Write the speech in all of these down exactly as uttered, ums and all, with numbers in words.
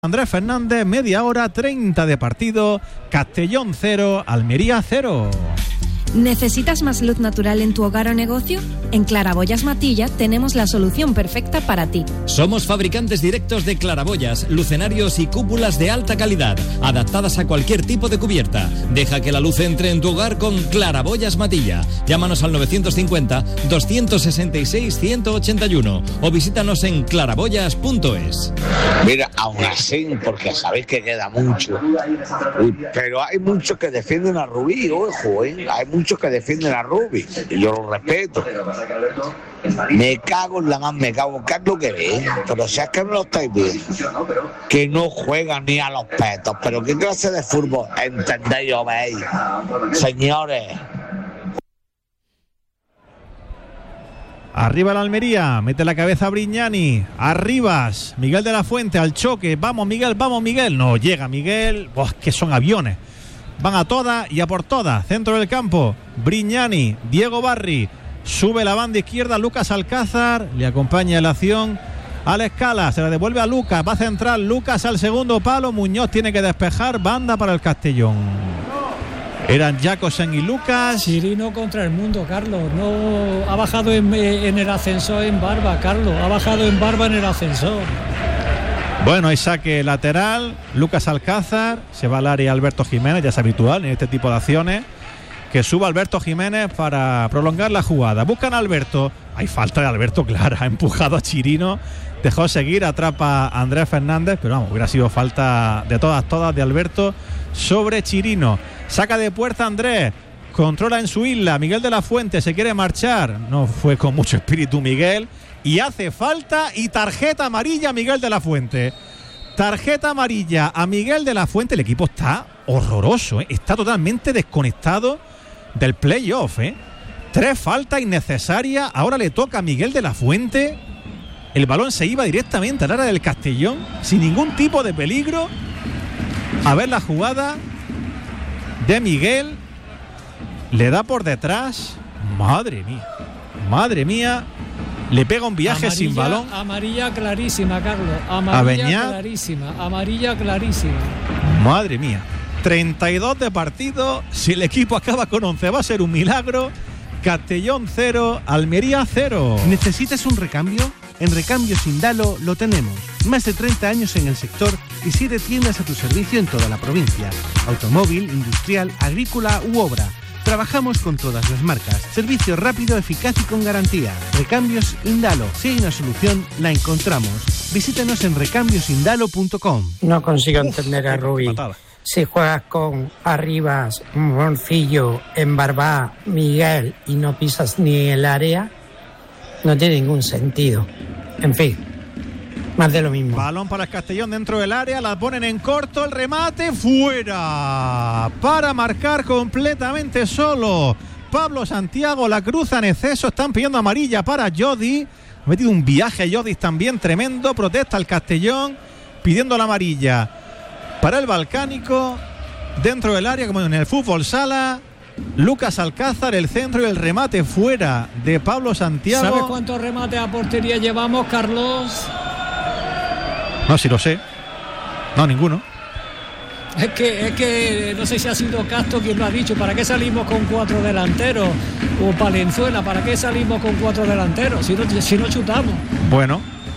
Andrés Fernández, media hora, treinta de partido, Castellón cero, Almería cero. ¿Necesitas más luz natural en tu hogar o negocio? En Claraboyas Matilla tenemos la solución perfecta para ti. Somos fabricantes directos de claraboyas, lucenarios y cúpulas de alta calidad, adaptadas a cualquier tipo de cubierta. Deja que la luz entre en tu hogar con Claraboyas Matilla. Llámanos al novecientos cincuenta, doscientos sesenta y seis, ciento ochenta y uno o visítanos en claraboyas punto es. Mira, aún así, porque sabéis que queda mucho, pero hay muchos que defienden a Rubí, ojo, ¿eh? Hay muchos que defienden a Rubí, y yo lo respeto. Me cago en la más, me cago, ¿qué es lo que ve? Pero si es que no lo estáis viendo, que no juegan ni a los petos, pero ¿qué clase de fútbol entendéis o veis, señores? Arriba la Almería, mete la cabeza a Brignani, Arribas, Miguel de la Fuente al choque, vamos Miguel, vamos Miguel, no llega Miguel, Buah, que son aviones, van a todas y a por todas, centro del campo, Brignani, Diego Barri, sube la banda izquierda, Lucas Alcázar, le acompaña la acción a la escala, se la devuelve a Lucas, va a centrar Lucas al segundo palo, Muñoz tiene que despejar, banda para el Castellón. Eran Jacobsen y Lucas. Chirino contra el mundo, Carlos. No ha bajado en, en el ascensor en Barba, Carlos. Ha bajado en Barba en el ascensor. Bueno, hay saque lateral. Lucas Alcázar. Se va al área Alberto Jiménez, ya es habitual en este tipo de acciones. Que suba Alberto Jiménez para prolongar la jugada. Buscan a Alberto. Hay falta de Alberto, clara. Ha empujado a Chirino. Dejó seguir, atrapa a Andrés Fernández. Pero vamos, hubiera sido falta de todas, todas de Alberto sobre Chirino. Saca de puerta Andrés, controla en su isla, Miguel de la Fuente se quiere marchar, no fue con mucho espíritu Miguel, y hace falta y tarjeta amarilla a Miguel de la Fuente. Tarjeta amarilla a Miguel de la Fuente, el equipo está horroroso, ¿eh? Está totalmente desconectado del playoff, ¿eh? Tres faltas innecesarias, ahora le toca a Miguel de la Fuente, el balón se iba directamente al área del Castellón, sin ningún tipo de peligro. A ver la jugada de Miguel, le da por detrás, madre mía, madre mía, le pega un viaje amarilla, sin balón. Amarilla clarísima, Carlos, amarilla clarísima, amarilla clarísima. Madre mía, treinta y dos de partido, si el equipo acaba con once va a ser un milagro. Castellón cero, Almería cero. ¿Necesitas un recambio? En Recambios Indalo lo tenemos. Más de treinta años en el sector y siete tiendas a tu servicio en toda la provincia. Automóvil, industrial, agrícola u obra. Trabajamos con todas las marcas. Servicio rápido, eficaz y con garantía. Recambios Indalo. Si hay una solución, la encontramos. Visítanos en recambios indalo punto com. No consigo entender a Rubí. Patada. Si juegas con Arribas, Morcillo, Embarbá, Miguel y no pisas ni el área, no tiene ningún sentido. En fin, más de lo mismo. Balón para el Castellón dentro del área, la ponen en corto, el remate fuera. Para marcar completamente solo Pablo Santiago, la cruza en exceso, están pidiendo amarilla para Jodi. Ha metido un viaje a Jodi también tremendo, protesta el Castellón pidiendo la amarilla para el Balcánico, dentro del área como en el fútbol sala. Lucas Alcázar, el centro y el remate fuera de Pablo Santiago. ¿Sabes cuántos remates a portería llevamos, Carlos? No, si lo sé. No, ninguno. Es que, es que no sé si ha sido Castro quien lo ha dicho. ¿Para qué salimos con cuatro delanteros? O Palenzuela, ¿para qué salimos con cuatro delanteros? Si no, si no chutamos. Bueno,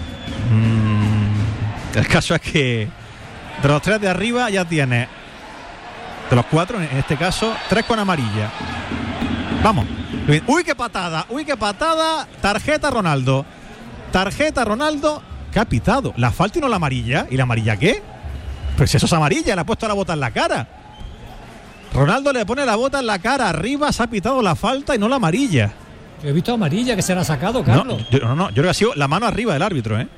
mmm, el caso es que de los tres de arriba ya tiene, de los cuatro en este caso, tres con amarilla. Vamos. Uy, qué patada, uy, qué patada. Tarjeta Ronaldo. Tarjeta Ronaldo, que ha pitado la falta y no la amarilla. ¿Y la amarilla qué? Pues eso es amarilla, le ha puesto la bota en la cara. Ronaldo le pone la bota en la cara. Arriba se ha pitado la falta y no la amarilla. Yo he visto amarilla que se la ha sacado, Carlos. No, yo, no, no, yo creo que ha sido la mano arriba del árbitro, ¿eh?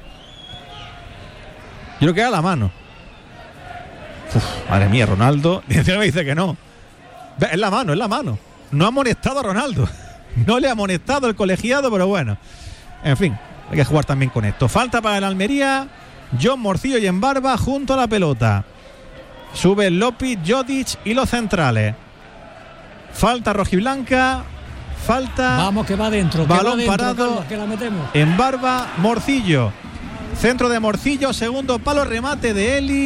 Yo creo que era la mano. Uf, madre mía, Ronaldo. Y encima me dice que no. Es la mano, es la mano. No ha amonestado a Ronaldo. No le ha amonestado el colegiado, pero bueno. En fin, hay que jugar también con esto. Falta para el Almería. John Morcillo y Embarba junto a la pelota. Sube López, Jodic y los centrales. Falta rojiblanca. Falta. Vamos que va dentro. Balón que va dentro, parado. Carlos, que la metemos. Embarba, Morcillo. Centro de Morcillo, segundo palo, remate de Eli.